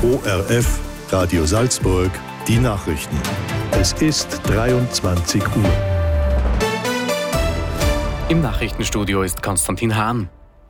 ORF Radio Salzburg, die Nachrichten. Es ist 23 Uhr. Im Nachrichtenstudio ist Konstantin Hahn.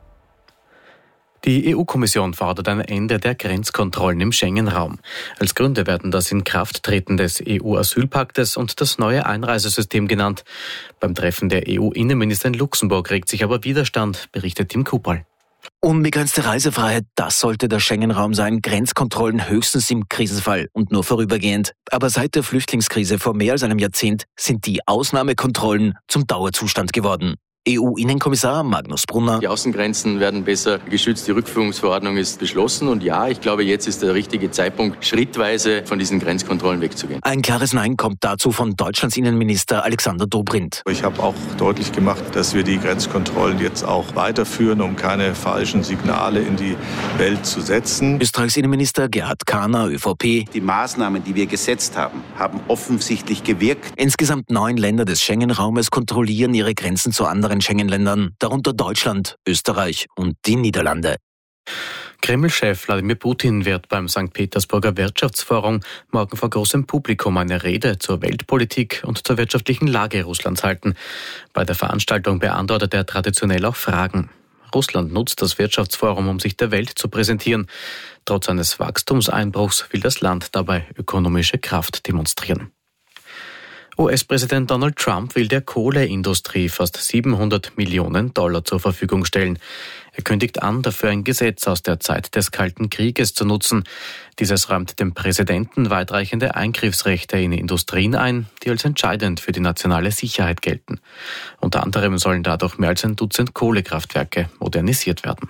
Die EU-Kommission fordert ein Ende der Grenzkontrollen im Schengen-Raum. Als Gründe werden das Inkrafttreten des EU-Asylpaktes und das neue Einreisesystem genannt. Beim Treffen der EU-Innenminister in Luxemburg regt sich aber Widerstand, berichtet Tim Kupal. Unbegrenzte Reisefreiheit, das sollte der Schengen-Raum sein. Grenzkontrollen höchstens im Krisenfall und nur vorübergehend. Aber seit der Flüchtlingskrise vor mehr als einem Jahrzehnt sind die Ausnahmekontrollen zum Dauerzustand geworden. EU-Innenkommissar Magnus Brunner. Die Außengrenzen werden besser geschützt, die Rückführungsverordnung ist beschlossen und ja, ich glaube, jetzt ist der richtige Zeitpunkt, schrittweise von diesen Grenzkontrollen wegzugehen. Ein klares Nein kommt dazu von Deutschlands Innenminister Alexander Dobrindt. Ich habe auch deutlich gemacht, dass wir die Grenzkontrollen jetzt auch weiterführen, um keine falschen Signale in die Welt zu setzen. Österreichs Innenminister Gerhard Kahner, ÖVP. Die Maßnahmen, die wir gesetzt haben, haben offensichtlich gewirkt. Insgesamt 9 Länder des Schengen-Raumes kontrollieren ihre Grenzen zu anderen Schengen-Ländern, darunter Deutschland, Österreich und die Niederlande. Kreml-Chef Wladimir Putin wird beim St. Petersburger Wirtschaftsforum morgen vor großem Publikum eine Rede zur Weltpolitik und zur wirtschaftlichen Lage Russlands halten. Bei der Veranstaltung beantwortet er traditionell auch Fragen. Russland nutzt das Wirtschaftsforum, um sich der Welt zu präsentieren. Trotz eines Wachstumseinbruchs will das Land dabei ökonomische Kraft demonstrieren. US-Präsident Donald Trump will der Kohleindustrie fast $700 Millionen zur Verfügung stellen. Er kündigt an, dafür ein Gesetz aus der Zeit des Kalten Krieges zu nutzen. Dieses räumt dem Präsidenten weitreichende Eingriffsrechte in Industrien ein, die als entscheidend für die nationale Sicherheit gelten. Unter anderem sollen dadurch mehr als ein Dutzend Kohlekraftwerke modernisiert werden.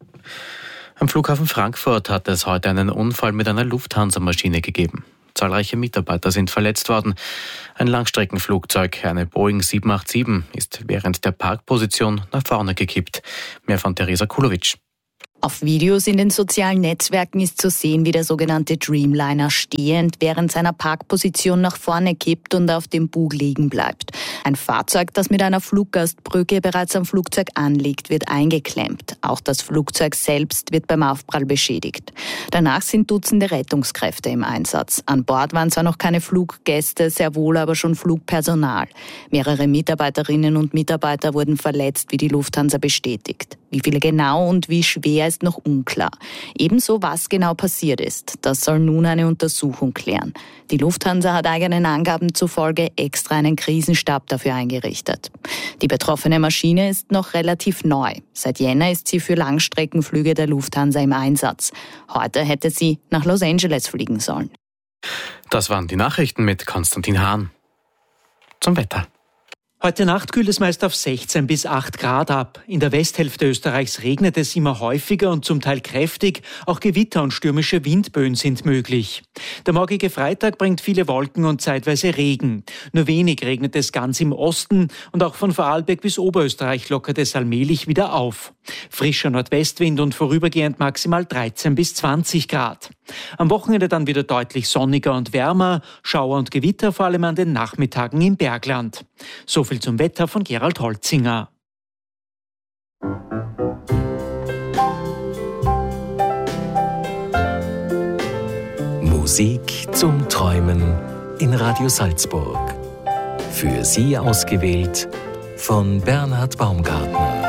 Am Flughafen Frankfurt hat es heute einen Unfall mit einer Lufthansa-Maschine gegeben. Zahlreiche Mitarbeiter sind verletzt worden. Ein Langstreckenflugzeug, eine Boeing 787, ist während der Parkposition nach vorne gekippt. Mehr von Theresa Kulowitsch. Auf Videos in den sozialen Netzwerken ist zu sehen, wie der sogenannte Dreamliner stehend während seiner Parkposition nach vorne kippt und auf dem Bug liegen bleibt. Ein Fahrzeug, das mit einer Fluggastbrücke bereits am Flugzeug anliegt, wird eingeklemmt. Auch das Flugzeug selbst wird beim Aufprall beschädigt. Danach sind Dutzende Rettungskräfte im Einsatz. An Bord waren zwar noch keine Fluggäste, sehr wohl aber schon Flugpersonal. Mehrere Mitarbeiterinnen und Mitarbeiter wurden verletzt, wie die Lufthansa bestätigt. Wie viele genau und wie schwer ist noch unklar. Ebenso, was genau passiert ist. Das soll nun eine Untersuchung klären. Die Lufthansa hat eigenen Angaben zufolge extra einen Krisenstab dafür eingerichtet. Die betroffene Maschine ist noch relativ neu. Seit Jänner ist sie für Langstreckenflüge der Lufthansa im Einsatz. Heute hätte sie nach Los Angeles fliegen sollen. Das waren die Nachrichten mit Konstantin Hahn. Zum Wetter. Heute Nacht kühlt es meist auf 16 bis 8 Grad ab. In der Westhälfte Österreichs regnet es immer häufiger und zum Teil kräftig. Auch Gewitter und stürmische Windböen sind möglich. Der morgige Freitag bringt viele Wolken und zeitweise Regen. Nur wenig regnet es ganz im Osten und auch von Vorarlberg bis Oberösterreich lockert es allmählich wieder auf. Frischer Nordwestwind und vorübergehend maximal 13 bis 20 Grad. Am Wochenende dann wieder deutlich sonniger und wärmer, Schauer und Gewitter vor allem an den Nachmittagen im Bergland. So viel zum Wetter von Gerald Holzinger. Musik zum Träumen in Radio Salzburg. Für Sie ausgewählt von Bernhard Baumgartner.